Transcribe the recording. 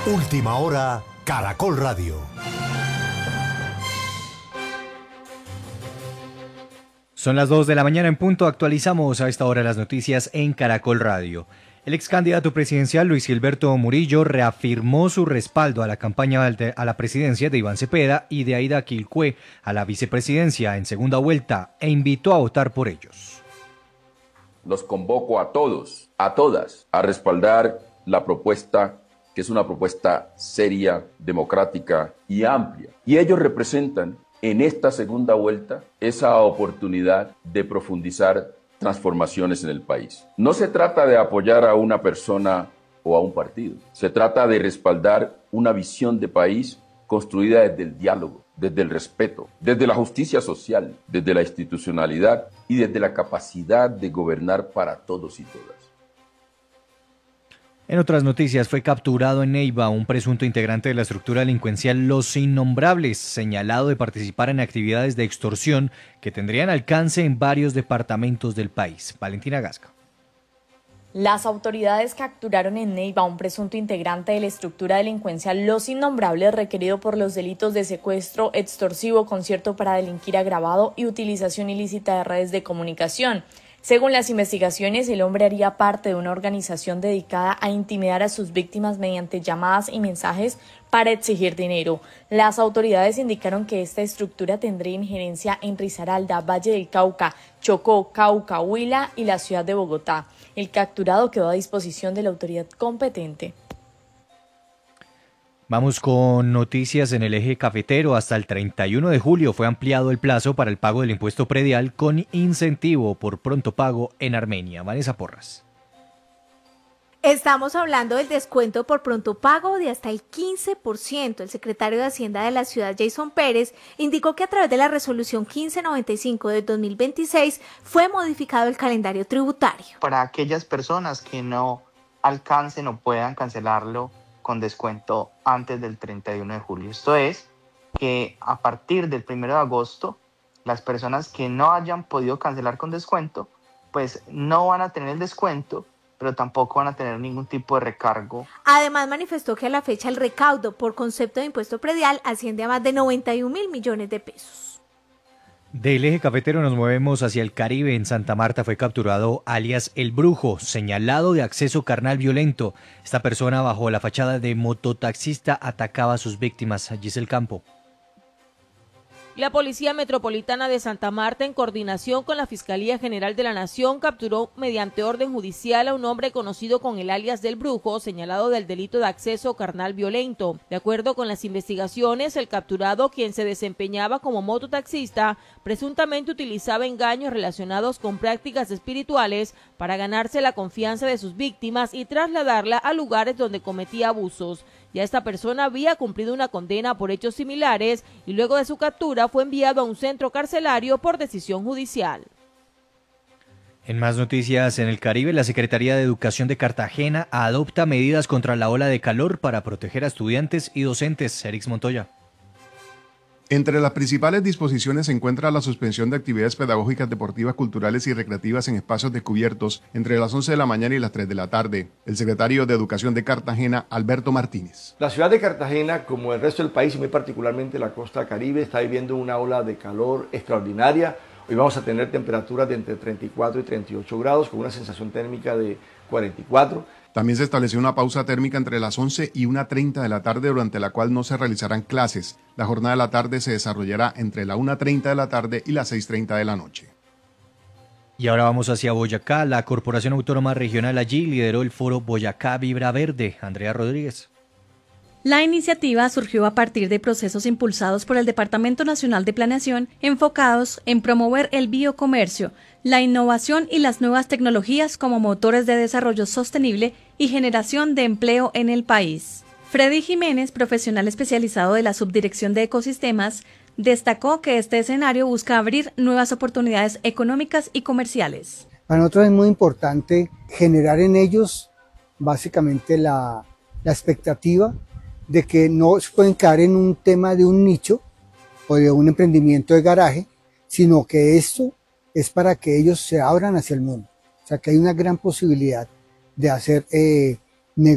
Última hora, Caracol Radio. Son las 2 de la mañana en punto. Actualizamos a esta hora las noticias en Caracol Radio. El ex candidato presidencial Luis Gilberto Murillo reafirmó su respaldo a la campaña a la presidencia de Iván Cepeda y de Aida Quilcue a la vicepresidencia en segunda vuelta e invitó a votar por ellos. Los convoco a todos, a todas, a respaldar la propuesta, que es una propuesta seria, democrática y amplia. Y ellos representan en esta segunda vuelta esa oportunidad de profundizar transformaciones en el país. No se trata de apoyar a una persona o a un partido. Se trata de respaldar una visión de país construida desde el diálogo, desde el respeto, desde la justicia social, desde la institucionalidad y desde la capacidad de gobernar para todos y todas. En otras noticias, fue capturado en Neiva un presunto integrante de la estructura delincuencial Los Innombrables, señalado de participar en actividades de extorsión que tendrían alcance en varios departamentos del país. Valentina Gasca. Las autoridades capturaron en Neiva a un presunto integrante de la estructura delincuencial Los Innombrables, requerido por los delitos de secuestro, extorsivo, concierto para delinquir agravado y utilización ilícita de redes de comunicación. Según las investigaciones, el hombre haría parte de una organización dedicada a intimidar a sus víctimas mediante llamadas y mensajes para exigir dinero. Las autoridades indicaron que esta estructura tendría injerencia en Risaralda, Valle del Cauca, Chocó, Cauca, Huila y la ciudad de Bogotá. El capturado quedó a disposición de la autoridad competente. Vamos con noticias en el eje cafetero. Hasta el 31 de julio fue ampliado el plazo para el pago del impuesto predial con incentivo por pronto pago en Armenia. Vanessa Porras. Estamos hablando del descuento por pronto pago de hasta el 15%. El secretario de Hacienda de la ciudad, Jason Pérez, indicó que a través de la resolución 1595 de 2026 fue modificado el calendario tributario. Para aquellas personas que no alcancen o puedan cancelarlo con descuento antes del 31 de julio. Esto es que a partir del 1 de agosto, las personas que no hayan podido cancelar con descuento, pues no van a tener el descuento, pero tampoco van a tener ningún tipo de recargo. Además, manifestó que a la fecha el recaudo por concepto de impuesto predial asciende a más de 91.000 millones de pesos. Del eje cafetero nos movemos hacia el Caribe. En Santa Marta fue capturado alias El Brujo, señalado de acceso carnal violento. Esta persona, bajo la fachada de mototaxista, atacaba a sus víctimas. Giselle Campo. La Policía Metropolitana de Santa Marta, en coordinación con la Fiscalía General de la Nación, capturó mediante orden judicial a un hombre conocido con el alias del Brujo, señalado del delito de acceso carnal violento. De acuerdo con las investigaciones, el capturado, quien se desempeñaba como mototaxista, presuntamente utilizaba engaños relacionados con prácticas espirituales para ganarse la confianza de sus víctimas y trasladarla a lugares donde cometía abusos. Ya esta persona había cumplido una condena por hechos similares y luego de su captura fue enviado a un centro carcelario por decisión judicial. En más noticias en el Caribe, la Secretaría de Educación de Cartagena adopta medidas contra la ola de calor para proteger a estudiantes y docentes. Erix Montoya. Entre las principales disposiciones se encuentra la suspensión de actividades pedagógicas, deportivas, culturales y recreativas en espacios descubiertos entre las 11 de la mañana y las 3 de la tarde. El secretario de Educación de Cartagena, Alberto Martínez. La ciudad de Cartagena, como el resto del país y muy particularmente la costa caribe, está viviendo una ola de calor extraordinaria. Hoy vamos a tener temperaturas de entre 34 y 38 grados con una sensación térmica de 44. También se estableció una pausa térmica entre las 11 y 1:30 de la tarde, durante la cual no se realizarán clases. La jornada de la tarde se desarrollará entre la 1:30 de la tarde y las 6:30 de la noche. Y ahora vamos hacia Boyacá. La Corporación Autónoma Regional allí lideró el foro Boyacá Vibra Verde. Andrea Rodríguez. La iniciativa surgió a partir de procesos impulsados por el Departamento Nacional de Planeación enfocados en promover el biocomercio, la innovación y las nuevas tecnologías como motores de desarrollo sostenible y generación de empleo en el país. Freddy Jiménez, profesional especializado de la Subdirección de Ecosistemas, destacó que este escenario busca abrir nuevas oportunidades económicas y comerciales. Para nosotros es muy importante generar en ellos básicamente la expectativa de que no se pueden caer en un tema de un nicho o de un emprendimiento de garaje, sino que esto es para que ellos se abran hacia el mundo. O sea, que hay una gran posibilidad de hacer